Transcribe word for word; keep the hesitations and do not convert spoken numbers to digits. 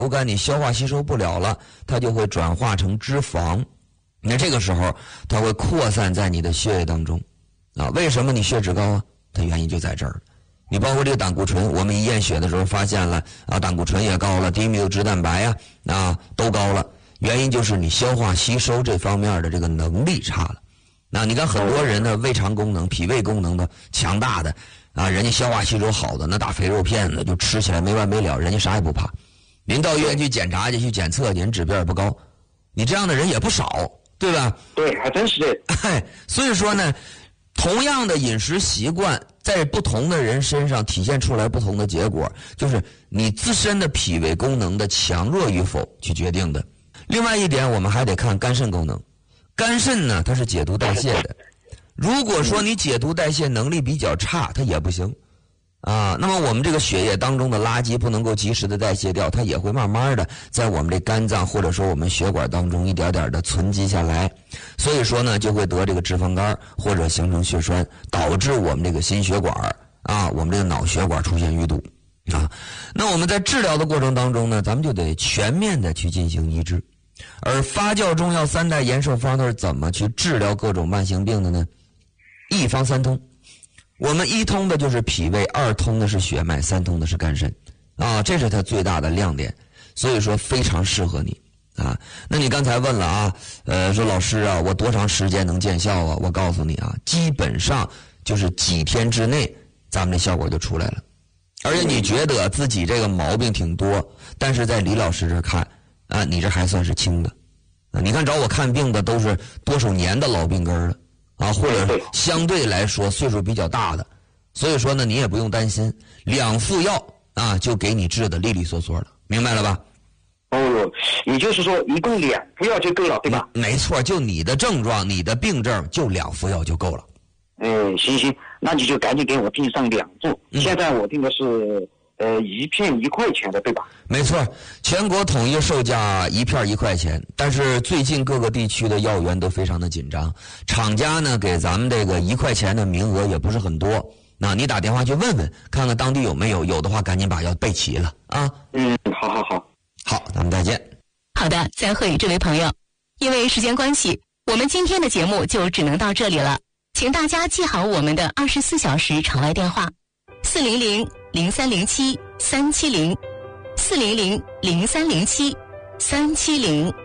口感你消化吸收不了了，它就会转化成脂肪。那这个时候它会扩散在你的血液当中啊。为什么你血脂高啊？它原因就在这儿。你包括这个胆固醇，我们一验血的时候发现了啊，胆固醇也高了，低密度脂蛋白呀 啊, 啊都高了，原因就是你消化吸收这方面的这个能力差了。那你看很多人的胃肠功能、脾胃功能的强大的啊，人家消化吸收好的，那大肥肉片子就吃起来没完没了，人家啥也不怕。您到医院去检查去，去检测去，人指标也不高，你这样的人也不少，对吧？ 对，还真是的。 哎，所以说呢，同样的饮食习惯，在不同的人身上体现出来不同的结果，就是你自身的脾胃功能的强弱与否去决定的。另外一点，我们还得看肝肾功能。肝肾呢，它是解毒代谢的。如果说你解毒代谢能力比较差，它也不行啊。那么我们这个血液当中的垃圾不能够及时的代谢掉，它也会慢慢的在我们这肝脏或者说我们血管当中一点点的存积下来。所以说呢，就会得这个脂肪肝或者形成血栓，导致我们这个心血管啊，我们这个脑血管出现淤堵啊。那我们在治疗的过程当中呢，咱们就得全面的去进行医治。而发酵中药三代延寿方它是怎么去治疗各种慢性病的呢？一方三通。我们一通的就是脾胃，二通的是血脉，三通的是肝肾啊，这是它最大的亮点，所以说非常适合你啊。那你刚才问了啊，呃，说老师啊，我多长时间能见效啊？我告诉你啊，基本上就是几天之内，咱们这效果就出来了。而且你觉得自己这个毛病挺多，但是在李老师这看啊，你这还算是轻的啊。你看找我看病的都是多少年的老病根了啊，或者相对来说岁数比较大的，所以说呢，你也不用担心，两副药啊就给你治的利利索索了，明白了吧？ 哦，也就是说一共两副药就够了，对吧？ 没错，就你的症状、你的病症，就两副药就够了。 哎，行行，那你就赶紧给我订上两副。嗯、现在我订的是呃一片一块钱的，对吧？ 没错，全国统一售价一片一块钱，但是最近各个地区的药源都非常的紧张，厂家呢给咱们这个一块钱的名额也不是很多。那你打电话去问问，看看当地有没有，有的话赶紧把药备齐了啊。 嗯，好好好， 好，咱们再见。 好的，再会，这位朋友。因为时间关系，我们今天的节目就只能到这里了，请大家记好我们的二十四小时场外电话：四零零零三零七三七零。四零零零三零七三七零。